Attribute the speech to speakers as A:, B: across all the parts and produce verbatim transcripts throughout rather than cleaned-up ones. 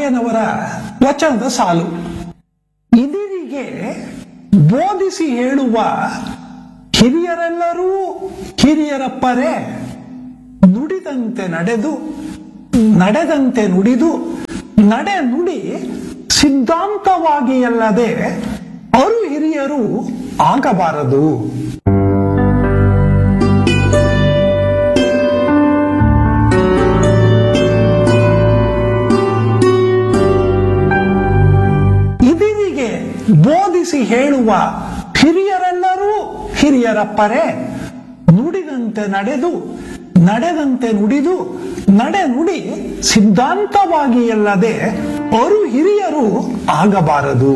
A: ರಾಯನವರ ವಚನದ ಸಾಲು. ಇದಿರಿಗೆ ಬೋಧಿಸಿ ಹೇಳುವ ಹಿರಿಯರೆಲ್ಲರೂ ಹಿರಿಯರಪ್ಪರೇ, ನುಡಿದಂತೆ ನಡೆದು ನಡೆದಂತೆ ನುಡಿದು ನಡೆ ನುಡಿ ಸಿದ್ಧಾಂತವಾಗಿ ಅಲ್ಲದೆ ಅರು ಹಿರಿಯರು ಆಗಬಾರದು. ಇದಿರಿಗೆ ಬೋಧಿಸಿ ಹೇಳುವ ಹಿರಿಯರೆಲ್ಲರೂ ಹಿರಿಯರಪ್ಪರೇ, ನುಡಿದಂತೆ ನಡೆದು ನಡೆದಂತೆ ನುಡಿದು ನಡೆ ನುಡಿ ಸಿದ್ಧಾಂತವಾಗಿ ಅಲ್ಲದೆ ಅರು ಹಿರಿಯರು ಆಗಬಾರದು.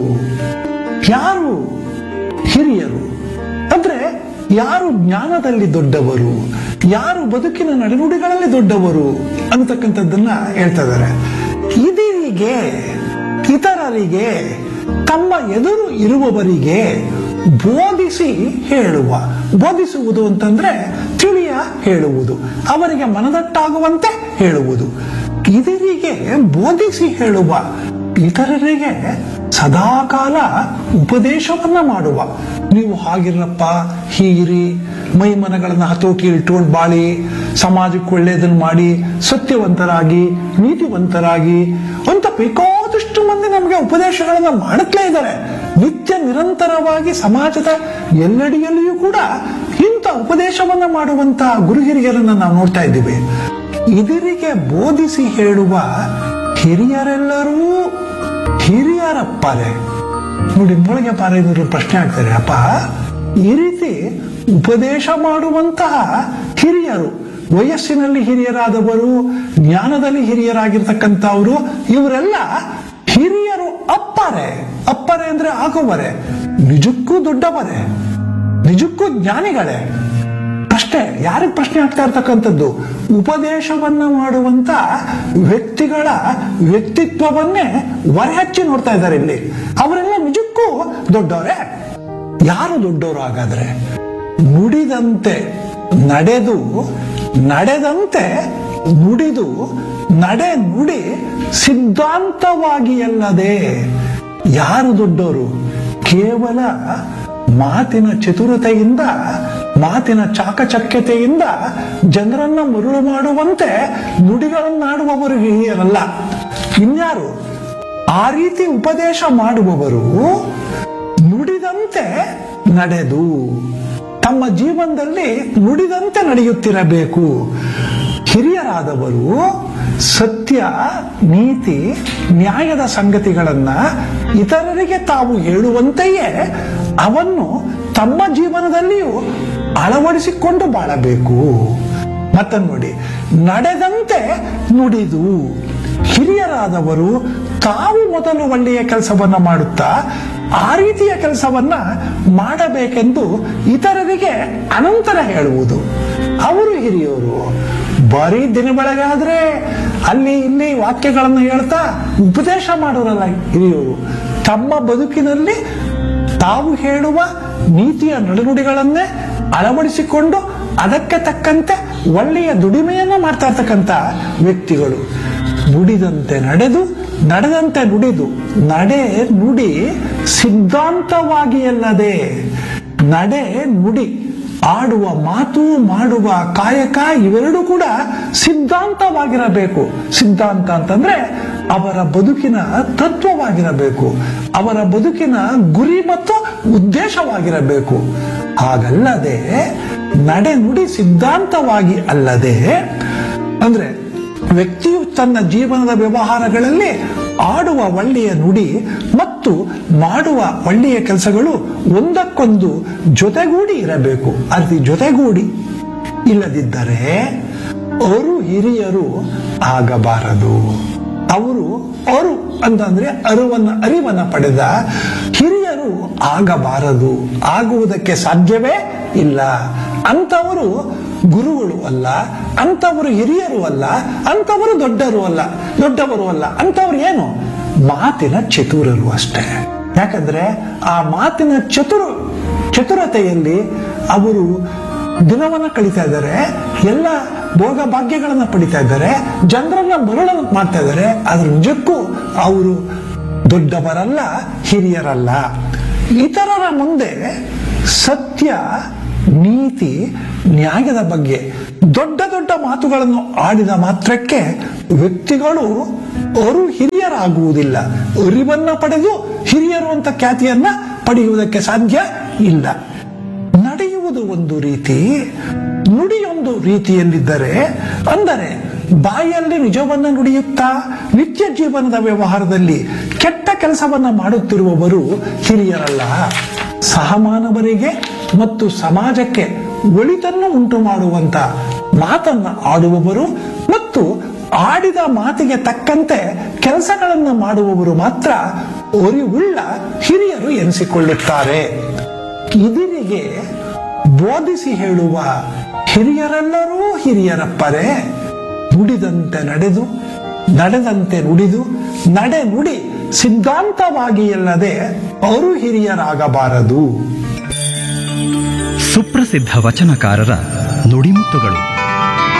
A: ಯಾರು ಹಿರಿಯರು ಅಂದ್ರೆ ಯಾರು ಜ್ಞಾನದಲ್ಲಿ ದೊಡ್ಡವರು, ಯಾರು ಬದುಕಿನ ನಡೆನುಡಿಗಳಲ್ಲಿ ದೊಡ್ಡವರು ಅನ್ನತಕ್ಕಂಥದ್ದನ್ನ ಹೇಳ್ತಾ ಇದ್ದಾರೆ. ಇದರಿಗೆ ಇತರರಿಗೆ, ತಮ್ಮ ಎದುರು ಇರುವವರಿಗೆ ಬೋಧಿಸಿ ಹೇಳುವ. ಬೋಧಿಸುವುದು ಅಂತಂದ್ರೆ ತಿಳಿಯ ಹೇಳುವುದು, ಅವರಿಗೆ ಮನದಟ್ಟಾಗುವಂತೆ ಹೇಳುವುದು. ಇದರಿಗೆ ಬೋಧಿಸಿ ಹೇಳುವ, ಇತರರಿಗೆ ಸದಾಕಾಲ ಉಪದೇಶವನ್ನ ಮಾಡುವ. ನೀವು ಹಾಗಿರಪ್ಪ, ಹೀಗಿರಿ, ಮೈಮನಗಳನ್ನ ಹತೋಟಿ ಇಟ್ಕೊಂಡು ಬಾಳಿ, ಸಮಾಜಕ್ಕೆ ಒಳ್ಳೆಯದನ್ನು ಮಾಡಿ, ಸತ್ಯವಂತರಾಗಿ, ನೀತಿವಂತರಾಗಿ ಅಂತ ಬೇಕಾದಷ್ಟು ಮಂದಿ ನಮಗೆ ಉಪದೇಶಗಳನ್ನ ಮಾಡುತ್ತಲೇ ಇದ್ದಾರೆ. ನಿತ್ಯ ನಿರಂತರವಾಗಿ ಸಮಾಜದ ಎಲ್ಲೆಡೆಯಲ್ಲಿಯೂ ಕೂಡ ಇಂಥ ಉಪದೇಶವನ್ನ ಮಾಡುವಂತಹ ಗುರು ಹಿರಿಯರನ್ನ ನಾವು ನೋಡ್ತಾ ಇದ್ದೀವಿ. ಇದರಿಗೆ ಬೋಧಿಸಿ ಹೇಳುವ ಹಿರಿಯರೆಲ್ಲರೂ ಹಿರಿಯರಪ್ಪರೇ. ನೋಡಿ, ಮೊಳಗೆ ಪಾರೈದರು ಪ್ರಶ್ನೆ ಆಗ್ತಾರೆ, ಅಪ್ಪ ಈ ರೀತಿ ಉಪದೇಶ ಮಾಡುವಂತಹ ಹಿರಿಯರು, ವಯಸ್ಸಿನಲ್ಲಿ ಹಿರಿಯರಾದವರು, ಜ್ಞಾನದಲ್ಲಿ ಹಿರಿಯರಾಗಿರ್ತಕ್ಕಂಥವ್ರು, ಇವರೆಲ್ಲ ಹಿರಿಯರು ಅಪ್ಪರೇ. ಅಪ್ಪರೇ ಅಂದ್ರೆ ಆಗುವರೆ, ನಿಜಕ್ಕೂ ದೊಡ್ಡವರೇ, ನಿಜಕ್ಕೂ ಜ್ಞಾನಿಗಳೇ. ಅಷ್ಟೇ. ಯಾರಿಗೆ ಪ್ರಶ್ನೆ ಆಗ್ತಾ ಇರ್ತಕ್ಕಂಥದ್ದು? ಉಪದೇಶವನ್ನ ಮಾಡುವಂತ ವ್ಯಕ್ತಿಗಳ ವ್ಯಕ್ತಿತ್ವವನ್ನೇ ಹೊರಹಚ್ಚಿ ನೋಡ್ತಾ ಇದ್ದಾರೆ ಇಲ್ಲಿ. ಅವರೆಲ್ಲ ನಿಜಕ್ಕೂ ದೊಡ್ಡವರೇ. ಯಾರು ದೊಡ್ಡವರು ಹಾಗಾದ್ರೆ? ನುಡಿದಂತೆ ನಡೆದು ನಡೆದಂತೆ ನುಡಿದು ನಡೆ ನುಡಿ ಸಿದ್ಧಾಂತವಾಗಿ ಅಲ್ಲದೆ. ಯಾರು ದೊಡ್ಡವರು? ಕೇವಲ ಮಾತಿನ ಚತುರತೆಯಿಂದ, ಮಾತಿನ ಚಾಕಚಕ್ಯತೆಯಿಂದ ಜನರನ್ನ ಮರುಳು ಮಾಡುವಂತೆ ನುಡಿಗಳನ್ನಾಡುವವರು ಹಿರಿಯರಲ್ಲ. ಇನ್ಯಾರು? ಆ ರೀತಿ ಉಪದೇಶ ಮಾಡುವವರು ನುಡಿದಂತೆ ನಡೆದು, ತಮ್ಮ ಜೀವನದಲ್ಲಿ ನುಡಿದಂತೆ ನಡೆಯುತ್ತಿರಬೇಕು. ಹಿರಿಯರಾದವರು ಸತ್ಯ, ನೀತಿ, ನ್ಯಾಯದ ಸಂಗತಿಗಳನ್ನ ಇತರರಿಗೆ ತಾವು ಹೇಳುವಂತೆಯೇ ಅವನ್ನು ತಮ್ಮ ಜೀವನದಲ್ಲಿಯೂ ಅಳವಡಿಸಿಕೊಂಡು ಬಾಳಬೇಕು. ಮತ್ತ ನೋಡಿ, ನಡೆದಂತೆ ನುಡಿದು. ಹಿರಿಯರಾದವರು ತಾವು ಮೊದಲು ಒಳ್ಳೆಯ ಕೆಲಸವನ್ನ ಮಾಡುತ್ತಾ ಆ ರೀತಿಯ ಕೆಲಸವನ್ನ ಮಾಡಬೇಕೆಂದು ಇತರರಿಗೆ ಅನಂತರ ಹೇಳುವುದು. ಅವರು ಹಿರಿಯರು. ಬರೀ ದಿನ ಬೆಳಗಾದ್ರೆ ಅಲ್ಲಿ ಇಲ್ಲಿ ವಾಕ್ಯಗಳನ್ನು ಹೇಳ್ತಾ ಉಪದೇಶ ಮಾಡೋರಲ್ಲ ಹಿರಿಯರು. ತಮ್ಮ ಬದುಕಿನಲ್ಲಿ ತಾವು ಹೇಳುವ ನೀತಿಯ ನಡೆನುಡಿಗಳನ್ನೇ ಅಳವಡಿಸಿಕೊಂಡು ಅದಕ್ಕೆ ತಕ್ಕಂತೆ ಒಳ್ಳೆಯ ದುಡಿಮೆಯನ್ನ ಮಾಡ್ತಾ ಇರ್ತಕ್ಕಂಥ ವ್ಯಕ್ತಿಗಳು. ನುಡಿದಂತೆ ನಡೆದು ನಡೆದಂತೆ ನುಡಿದು ನಡೆ ನುಡಿ ಸಿದ್ಧಾಂತವಾಗಿ ಅಲ್ಲದೆ. ನಡೆ ನುಡಿ, ಆಡುವ ಮಾತು, ಮಾಡುವ ಕಾಯಕ ಇವೆರಡೂ ಕೂಡ ಸಿದ್ಧಾಂತವಾಗಿರಬೇಕು. ಸಿದ್ಧಾಂತ ಅಂತಂದ್ರೆ ಅವರ ಬದುಕಿನ ತತ್ವವಾಗಿರಬೇಕು, ಅವರ ಬದುಕಿನ ಗುರಿ ಮತ್ತು ಉದ್ದೇಶವಾಗಿರಬೇಕು. ಹಾಗಲ್ಲದೆ ನಡೆ ನುಡಿ ಸಿದ್ಧಾಂತವಾಗಿ ಅಲ್ಲದೆ ಅಂದ್ರೆ ವ್ಯಕ್ತಿಯು ತನ್ನ ಜೀವನದ ವ್ಯವಹಾರಗಳಲ್ಲಿ ಆಡುವ ಒಳ್ಳೆಯ ನುಡಿ ಮತ್ತು ಮಾಡುವ ಒಳ್ಳೆಯ ಕೆಲಸಗಳು ಒಂದಕ್ಕೊಂದು ಜೊತೆಗೂಡಿ ಇರಬೇಕು. ಅರ್ಧಿ ಜೊತೆಗೂಡಿ ಇಲ್ಲದಿದ್ದರೆ ಅವರು ಹಿರಿಯರು ಆಗಬಾರದು. ಅವರು ಅರು ಅಂತಂದ್ರೆ ಅರುವನ್ನ ಅರಿವನ್ನ ಪಡೆದ ಹಿರಿಯರು ಆಗಬಾರದು, ಆಗುವುದಕ್ಕೆ ಸಾಧ್ಯವೇ ಇಲ್ಲ. ಅಂತವರು ಗುರುಗಳು ಅಲ್ಲ, ಅಂತವರು ಹಿರಿಯರು ಅಲ್ಲ, ಅಂತವರು ದೊಡ್ಡರು ಅಲ್ಲ ದೊಡ್ಡವರು ಅಲ್ಲ ಅಂತವರು ಏನು? ಮಾತಿನ ಚತುರರು ಅಷ್ಟೇ. ಯಾಕಂದ್ರೆ ಆ ಮಾತಿನ ಚತುರ ಚತುರತೆಯಲ್ಲಿ ಅವರು ದಿನವನ್ನ ಕಳೀತಾ ಇದ್ದಾರೆ. ಎಲ್ಲ ಭೋಗ ಭಾಗ್ಯಗಳನ್ನ ಪಡಿತಾ ಇದ್ದಾರೆ, ಜನರನ್ನ ಮರಳ ಮಾಡ್ತಾ ಇದ್ದಾರೆ. ಆದ್ರೆ ನಿಜಕ್ಕೂ ಅವರು ದೊಡ್ಡವರಲ್ಲ, ಹಿರಿಯರಲ್ಲ. ಇತರರ ಮುಂದೆ ಸತ್ಯ, ನೀತಿ, ನ್ಯಾಯದ ಬಗ್ಗೆ ದೊಡ್ಡ ದೊಡ್ಡ ಮಾತುಗಳನ್ನು ಆಡಿದ ಮಾತ್ರಕ್ಕೆ ವ್ಯಕ್ತಿಗಳು ಅವರು ಹಿರಿಯರಾಗುವುದಿಲ್ಲ. ಅರಿವನ್ನ ಪಡೆದು ಹಿರಿಯರು ಅಂತ ಖ್ಯಾತಿಯನ್ನ ಪಡೆಯುವುದಕ್ಕೆ ಸಾಧ್ಯ ಇಲ್ಲ. ನಡೆಯುವುದು ಒಂದು ರೀತಿ, ನುಡಿಯೊಂದು ರೀತಿಯಲ್ಲಿದ್ದರೆ, ಅಂದರೆ ಬಾಯಲ್ಲಿ ನಿಜವನ್ನ ನುಡಿಯುತ್ತಾ ನಿತ್ಯ ಜೀವನದ ವ್ಯವಹಾರದಲ್ಲಿ ಕೆಟ್ಟ ಕೆಲಸವನ್ನ ಮಾಡುತ್ತಿರುವವರು ಹಿರಿಯರಲ್ಲ. ಸಹಮಾನವರಿಗೆ ಮತ್ತು ಸಮಾಜಕ್ಕೆ ಒಳಿತನ್ನು ಉಂಟು ಮಾಡುವಂತ ಮಾತನ್ನ ಆಡುವವರು ಮತ್ತು ಆಡಿದ ಮಾತಿಗೆ ತಕ್ಕಂತೆ ಕೆಲಸಗಳನ್ನು ಮಾಡುವವರು ಮಾತ್ರ ಅರಿವುಳ್ಳ ಹಿರಿಯರು ಎನಿಸಿಕೊಳ್ಳುತ್ತಾರೆ. ಇದಿರಿಗೆ ಬೋಧಿಸಿ ಹೇಳುವ ಹಿರಿಯರೆಲ್ಲರೂ ಹಿರಿಯರಪ್ಪರೇ. ನುಡಿದಂತೆ ನಡೆದು, ನಡೆದಂತೆ ನುಡಿದು, ನಡೆ ನುಡಿ ಸಿದ್ಧಾಂತವಾಗಿ ಅಲ್ಲದೆ ಅವರು ಹಿರಿಯರಾಗಬಾರದು.
B: ಸುಪ್ರಸಿದ್ಧ ವಚನಕಾರರ ನುಡಿಮುತ್ತುಗಳು.